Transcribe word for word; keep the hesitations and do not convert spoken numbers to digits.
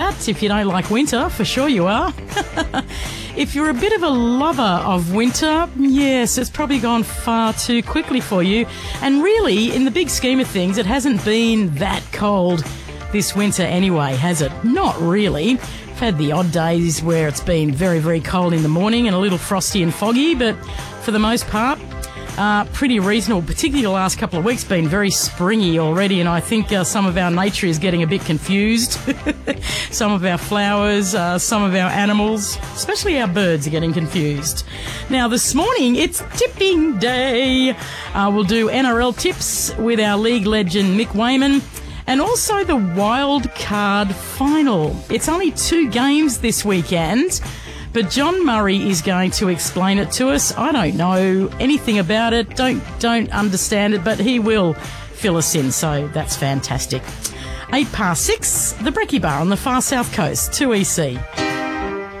that. If you don't like winter, for sure you are. If you're a bit of a lover of winter, yes, it's probably gone far too quickly for you. And really, in the big scheme of things, it hasn't been that cold this winter anyway, has it? Not really. I've had the odd days where it's been very, very cold in the morning and a little frosty and foggy, but for the most part, Uh, pretty reasonable, particularly the last couple of weeks been very springy already, and I think uh, some of our nature is getting a bit confused. Some of our flowers, uh, some of our animals, especially our birds, are getting confused. Now, this morning, it's tipping day. Uh, we'll do N R L tips with our league legend Mick Wayman, and also the wild card final. It's only two games this weekend, but John Murray is going to explain it to us. I don't know anything about it, don't don't understand it, but he will fill us in, so that's fantastic. Eight past six, the Brekkie Bar on the far south coast, two E C.